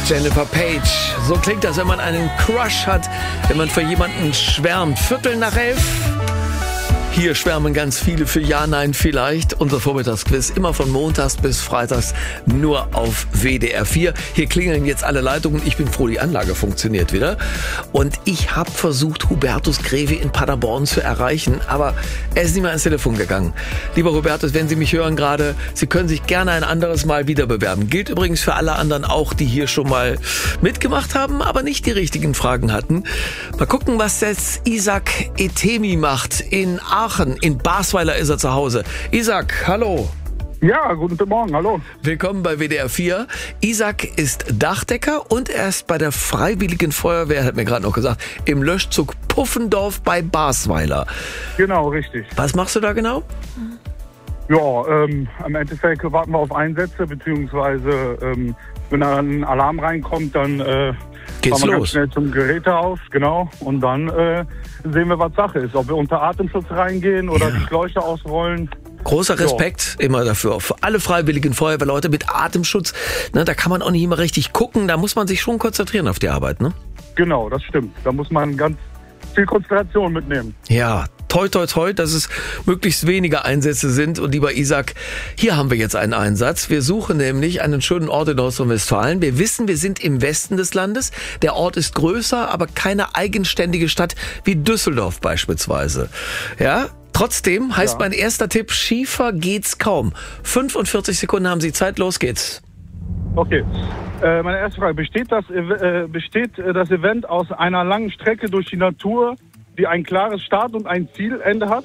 Jennifer Page. So klingt das, wenn man einen Crush hat, wenn man für jemanden schwärmt. 11:45. Hier schwärmen ganz viele für Ja, Nein, vielleicht. Unser Vormittagsquiz immer von montags bis freitags nur auf WDR 4. Hier klingeln jetzt alle Leitungen. Ich bin froh, die Anlage funktioniert wieder. Und ich habe versucht, Hubertus Greve in Paderborn zu erreichen, aber er ist nicht mehr ans Telefon gegangen. Lieber Hubertus, wenn Sie mich hören gerade, Sie können sich gerne ein anderes Mal wieder bewerben. Gilt übrigens für alle anderen auch, die hier schon mal mitgemacht haben, aber nicht die richtigen Fragen hatten. Mal gucken, was jetzt Isaac Etemi macht in Aachen. In Basweiler ist er zu Hause. Isaac, hallo. Ja, guten Morgen, hallo. Willkommen bei WDR 4. Isaac ist Dachdecker und er ist bei der Freiwilligen Feuerwehr, hat mir gerade noch gesagt, im Löschzug Puffendorf bei Basweiler. Genau, richtig. Was machst du da genau? Ja, im Endeffekt warten wir auf Einsätze, beziehungsweise wenn da ein Alarm reinkommt, dann geht's fahren wir los. ganz schnell zum Gerätehaus, genau, und dann sehen wir, was Sache ist. Ob wir unter Atemschutz reingehen oder die Schläuche ausrollen. Großer Respekt immer dafür. Für alle freiwilligen Feuerwehrleute mit Atemschutz. Ne, da kann man auch nicht immer richtig gucken. Da muss man sich schon konzentrieren auf die Arbeit, ne? Genau, das stimmt. Da muss man ganz viel Konzentration mitnehmen. Ja, toi, toi, toi, dass es möglichst wenige Einsätze sind. Und lieber Isaac, hier haben wir jetzt einen Einsatz. Wir suchen nämlich einen schönen Ort in Nordrhein-Westfalen. Wir wissen, wir sind im Westen des Landes. Der Ort ist größer, aber keine eigenständige Stadt wie Düsseldorf beispielsweise. Ja, trotzdem heißt mein erster Tipp, schiefer geht's kaum. 45 Sekunden haben Sie Zeit, los geht's. Okay. Meine erste Frage, besteht das Event aus einer langen Strecke durch die Natur, die ein klares Start- und ein Zielende hat?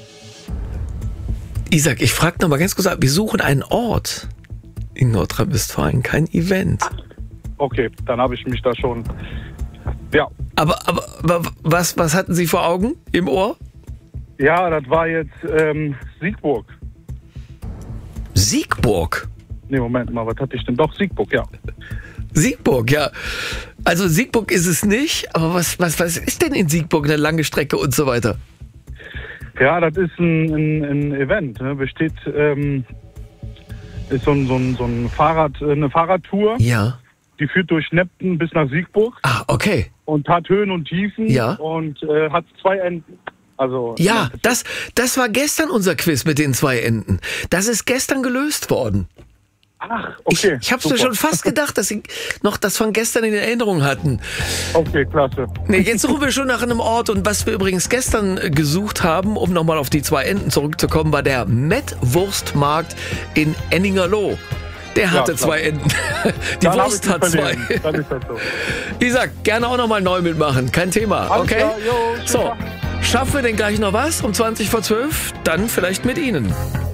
Isaac, ich frage noch mal ganz kurz, wir suchen einen Ort in Nordrhein-Westfalen, kein Event. Okay, dann habe ich mich da schon... Ja. Aber was hatten Sie vor Augen im Ohr? Ja, das war jetzt Siegburg. Siegburg? Nee, Moment mal, was hatte ich denn? Doch, Siegburg, ja. Siegburg, ja. Also Siegburg ist es nicht, aber was ist denn in Siegburg eine lange Strecke und so weiter? Ja, das ist ein Event, ne? Besteht, ist so ein eine Fahrradtour. Ja. Die führt durch Nepten bis nach Siegburg. Ah, okay. Und hat Höhen und Tiefen. Ja. Und hat 2 Enden. Also, ja, das war gestern unser Quiz mit den 2 Enden. Das ist gestern gelöst worden. Ach, okay. Ich hab's mir schon fast gedacht, dass Sie noch das von gestern in Erinnerung hatten. Okay, klasse. Nee, jetzt suchen wir schon nach einem Ort. Und was wir übrigens gestern gesucht haben, um nochmal auf die 2 Enden zurückzukommen, war der Mettwurstmarkt in Enningerloh. Der hatte 2 Enden. Die Dann Wurst hat 2. Dann ist das so. Isaac, gerne auch nochmal neu mitmachen. Kein Thema, Alles okay? klar, jo, so, schaffen wir denn gleich noch was um 11:20? Dann vielleicht mit Ihnen.